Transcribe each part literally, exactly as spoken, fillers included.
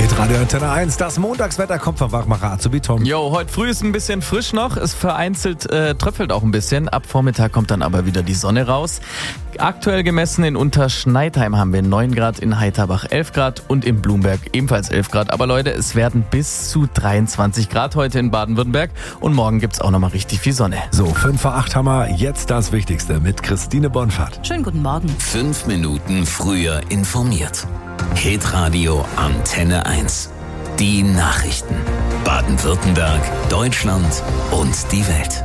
Hitradio Antenne eins, das Montagswetter kommt vom Wachmacher Azubi Tom. Jo, heute früh ist ein bisschen frisch noch, es vereinzelt äh, tröpfelt auch ein bisschen. Ab Vormittag kommt dann aber wieder die Sonne raus. Aktuell gemessen in Unterschneidheim haben wir neun Grad, in Heiterbach elf Grad und in Blumberg ebenfalls elf Grad. Aber Leute, es werden bis zu dreiundzwanzig Grad heute in Baden-Württemberg und morgen gibt's auch nochmal richtig viel Sonne. So, fünf vor acht haben wir jetzt das Wichtigste mit Christine Bonfart. Schönen guten Morgen. Fünf Minuten früher informiert. Hitradio Antenne eins. Die Nachrichten. Baden-Württemberg, Deutschland und die Welt.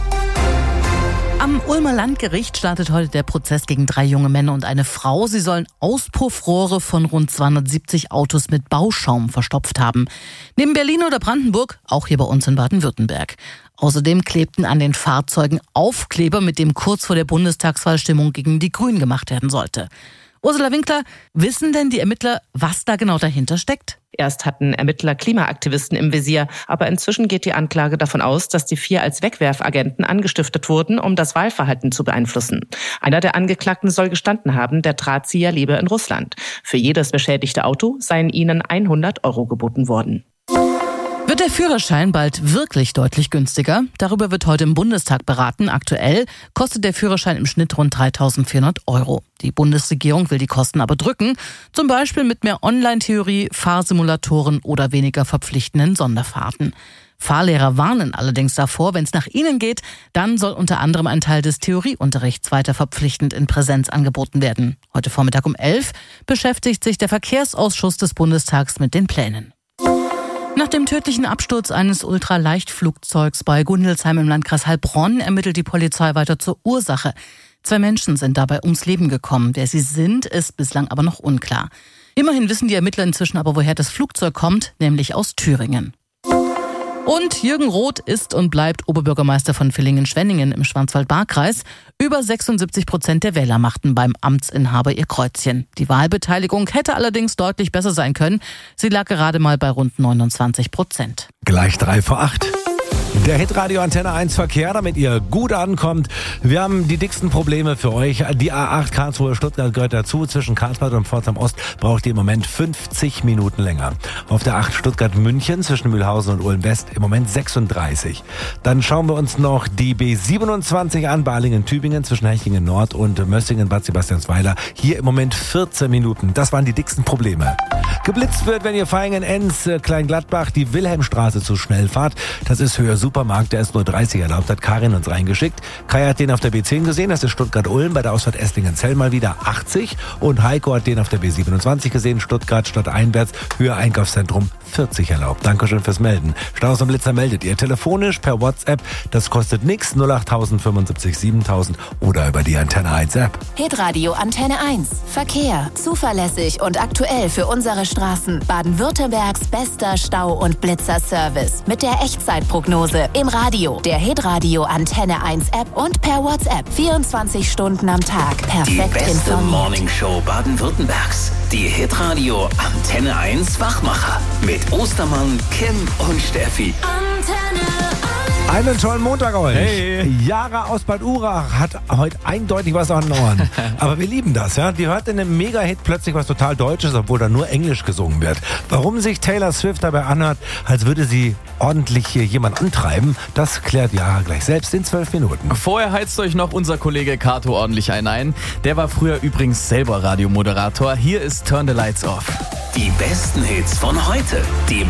Am Ulmer Landgericht startet heute der Prozess gegen drei junge Männer und eine Frau. Sie sollen Auspuffrohre von rund zweihundertsiebzig Autos mit Bauschaum verstopft haben. Neben Berlin oder Brandenburg, auch hier bei uns in Baden-Württemberg. Außerdem klebten an den Fahrzeugen Aufkleber, mit dem kurz vor der Bundestagswahlstimmung gegen die Grünen gemacht werden sollte. Ursula Winkler, wissen denn die Ermittler, was da genau dahinter steckt? Erst hatten Ermittler Klimaaktivisten im Visier, aber inzwischen geht die Anklage davon aus, dass die vier als Wegwerfagenten angestiftet wurden, um das Wahlverhalten zu beeinflussen. Einer der Angeklagten soll gestanden haben, der Drahtzieher lebe in Russland. Für jedes beschädigte Auto seien ihnen hundert Euro geboten worden. Wird der Führerschein bald wirklich deutlich günstiger? Darüber wird heute im Bundestag beraten. Aktuell kostet der Führerschein im Schnitt rund dreitausendvierhundert Euro. Die Bundesregierung will die Kosten aber drücken, zum Beispiel mit mehr Online-Theorie, Fahrsimulatoren oder weniger verpflichtenden Sonderfahrten. Fahrlehrer warnen allerdings davor, wenn es nach ihnen geht, dann soll unter anderem ein Teil des Theorieunterrichts weiter verpflichtend in Präsenz angeboten werden. Heute Vormittag um elf beschäftigt sich der Verkehrsausschuss des Bundestags mit den Plänen. Nach dem tödlichen Absturz eines Ultraleichtflugzeugs bei Gundelsheim im Landkreis Heilbronn ermittelt die Polizei weiter zur Ursache. Zwei Menschen sind dabei ums Leben gekommen. Wer sie sind, ist bislang aber noch unklar. Immerhin wissen die Ermittler inzwischen aber, woher das Flugzeug kommt, nämlich aus Thüringen. Und Jürgen Roth ist und bleibt Oberbürgermeister von Villingen-Schwenningen im Schwarzwald-Baar-Kreis. Über sechsundsiebzig Prozent der Wähler machten beim Amtsinhaber ihr Kreuzchen. Die Wahlbeteiligung hätte allerdings deutlich besser sein können. Sie lag gerade mal bei rund neunundzwanzig Prozent. Gleich drei vor acht. Der Hitradio Antenne eins Verkehr, damit ihr gut ankommt. Wir haben die dicksten Probleme für euch. Die A acht Karlsruhe-Stuttgart gehört dazu. Zwischen Karlsbad und Pforzheim Ost braucht ihr im Moment fünfzig Minuten länger. Auf der acht Stuttgart-München zwischen Mühlhausen und Ulm-West im Moment sechsunddreißig. Dann schauen wir uns noch die B siebenundzwanzig an, Balingen-Tübingen zwischen Hechingen-Nord und Mössingen-Bad Sebastiansweiler. Hier im Moment vierzehn Minuten. Das waren die dicksten Probleme. Geblitzt wird, wenn ihr Vaihingen-Enz, Kleingladbach, die Wilhelmstraße zu schnell fahrt. Das ist Höher Supermarkt, der ist nur dreißig erlaubt, hat Karin uns reingeschickt. Kai hat den auf der B zehn gesehen, das ist Stuttgart-Ulm, bei der Ausfahrt Esslingen-Zell mal wieder achtzig. Und Heiko hat den auf der B siebenundzwanzig gesehen, Stuttgart statt Einwärts, Höher Einkaufszentrum vierzig erlaubt. Dankeschön fürs Melden. Staus und Blitzer meldet ihr telefonisch per WhatsApp, das kostet nix, null acht fünfundsiebzig siebentausend oder über die Antenne eins App. Hitradio Antenne eins. Verkehr. Zuverlässig und aktuell für unsere Straßen. Baden-Württembergs bester Stau- und Blitzer-Service. Mit der Echtzeitprognose im Radio, der Hitradio Antenne eins App und per WhatsApp. vierundzwanzig Stunden am Tag. Perfekt Die beste informiert. Morningshow Baden-Württembergs. Die Hitradio Antenne eins Wachmacher. Mit Ostermann, Kim und Steffi. Antenne Einen tollen Montag euch. Hey. Jara aus Bad Urach hat heute eindeutig was an den Ohren. Aber wir lieben das, ja. Die hört in einem Mega-Hit plötzlich was total Deutsches, obwohl da nur Englisch gesungen wird. Warum sich Taylor Swift dabei anhört, als würde sie ordentlich hier jemand antreiben, das klärt Jara gleich selbst in zwölf Minuten. Vorher heizt euch noch unser Kollege Kato ordentlich einen ein. Der war früher übrigens selber Radiomoderator. Hier ist Turn the Lights Off. Die besten Hits von heute. Die